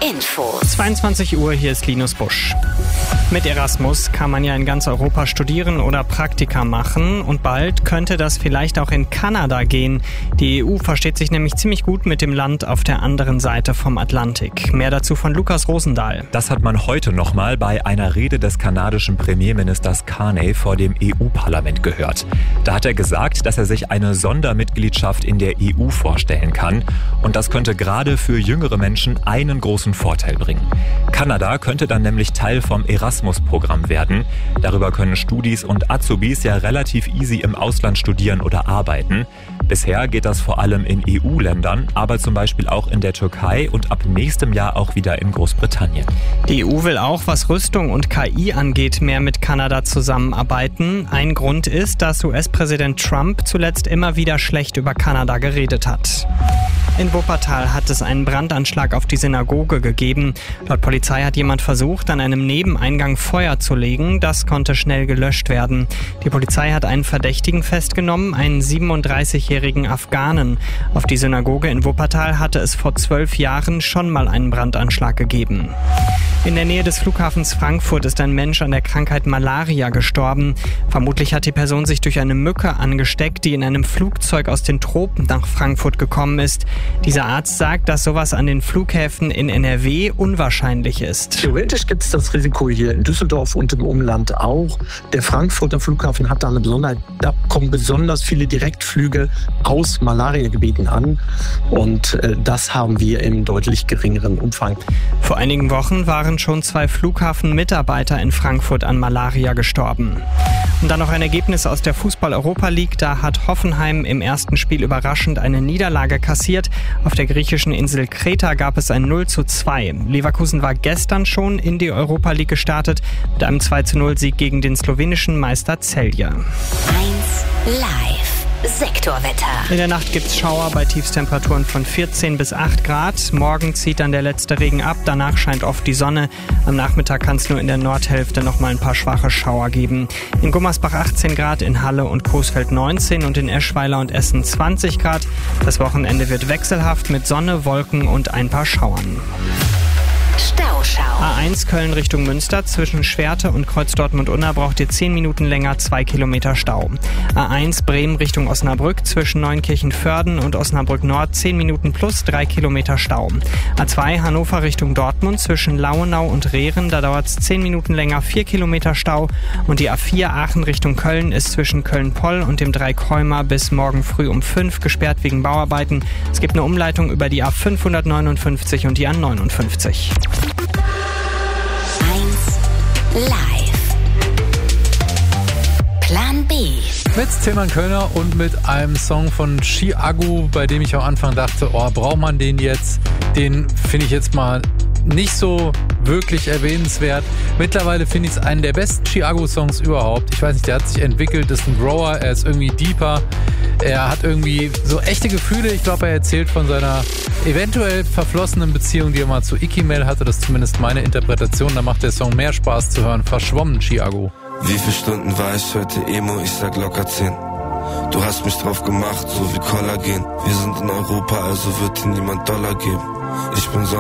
Info. 22 Uhr, hier ist Linus Busch. Mit Erasmus kann man ja in ganz Europa studieren oder Praktika machen und bald könnte das vielleicht auch in Kanada gehen. Die EU versteht sich nämlich ziemlich gut mit dem Land auf der anderen Seite vom Atlantik. Mehr dazu von Lukas Rosendahl. Das hat man heute nochmal bei einer Rede des kanadischen Premierministers Carney vor dem EU-Parlament gehört. Da hat er gesagt, dass er sich eine Sondermitgliedschaft in der EU vorstellen kann und das könnte gerade für jüngere Menschen einen großen Vorteil bringen. Kanada könnte dann nämlich Teil vom Erasmus-Programm werden. Darüber können Studis und Azubis ja relativ easy im Ausland studieren oder arbeiten. Bisher geht das vor allem in EU-Ländern, aber zum Beispiel auch in der Türkei und ab nächstem Jahr auch wieder in Großbritannien. Die EU will auch, was Rüstung und KI angeht, mehr mit Kanada zusammenarbeiten. Ein Grund ist, dass US-Präsident Trump zuletzt immer wieder schlecht über Kanada geredet hat. In Wuppertal hat es einen Brandanschlag auf die Synagoge gegeben. Laut Polizei hat jemand versucht, an einem Nebeneingang Feuer zu legen. Das konnte schnell gelöscht werden. Die Polizei hat einen Verdächtigen festgenommen, einen 37-jährigen Afghanen. Auf die Synagoge in Wuppertal hatte es vor 12 Jahren schon mal einen Brandanschlag gegeben. In der Nähe des Flughafens Frankfurt ist ein Mensch an der Krankheit Malaria gestorben. Vermutlich hat die Person sich durch eine Mücke angesteckt, die in einem Flugzeug aus den Tropen nach Frankfurt gekommen ist. Dieser Arzt sagt, dass sowas an den Flughäfen in NRW unwahrscheinlich ist. Theoretisch gibt es das Risiko hier in Düsseldorf und im Umland auch. Der Frankfurter Flughafen hat da eine Besonderheit. Da kommen besonders viele Direktflüge aus Malariagebieten an. Und das haben wir im deutlich geringeren Umfang. Vor einigen Wochen waren schon 2 Flughafenmitarbeiter in Frankfurt an Malaria gestorben. Und dann noch ein Ergebnis aus der Fußball-Europa League. Da hat Hoffenheim im ersten Spiel überraschend eine Niederlage kassiert. Auf der griechischen Insel Kreta gab es ein 0:2. Leverkusen war gestern schon in die Europa League gestartet mit einem 2:0-Sieg gegen den slowenischen Meister Celje. 1 Live. Sektorwetter. In der Nacht gibt's Schauer bei Tiefstemperaturen von 14 bis 8 Grad. Morgen zieht dann der letzte Regen ab, danach scheint oft die Sonne. Am Nachmittag kann es nur in der Nordhälfte noch mal ein paar schwache Schauer geben. In Gummersbach 18 Grad, in Halle und Coesfeld 19 und in Eschweiler und Essen 20 Grad. Das Wochenende wird wechselhaft mit Sonne, Wolken und ein paar Schauern. Stauschau. A1 Köln Richtung Münster zwischen Schwerte und Kreuz Dortmund-Unna braucht ihr 10 Minuten länger, 2 Kilometer Stau. A1 Bremen Richtung Osnabrück zwischen Neunkirchen-Vörden und Osnabrück Nord 10 Minuten plus 3 Kilometer Stau. A2 Hannover Richtung Dortmund zwischen Lauenau und Rehren, da dauert es 10 Minuten länger, 4 Kilometer Stau. Und die A4 Aachen Richtung Köln ist zwischen Köln-Poll und dem Dreikäumer bis morgen früh um 5 gesperrt wegen Bauarbeiten. Es gibt eine Umleitung über die A559 und die A59. 1 Live. Plan B. Mit Tilman Kölner und mit einem Song von Chiago, bei dem ich am Anfang dachte, braucht man den jetzt? Den finde ich jetzt mal nicht so wirklich erwähnenswert. Mittlerweile finde ich es einen der besten Chiago-Songs überhaupt. Ich weiß nicht, der hat sich entwickelt, ist ein Grower, er ist irgendwie deeper. Er hat irgendwie so echte Gefühle. Ich glaube, er erzählt von seiner eventuell verflossenen Beziehung, die er mal zu Ikimel hatte. Das ist zumindest meine Interpretation. Da macht der Song mehr Spaß zu hören. Verschwommen, Chiago. Wie viele Stunden war ich heute Emo? Ich sag locker 10. Du hast mich drauf gemacht, so wie Kollagen. Wir sind in Europa, also wird dir niemand Dollar geben. Ich bin so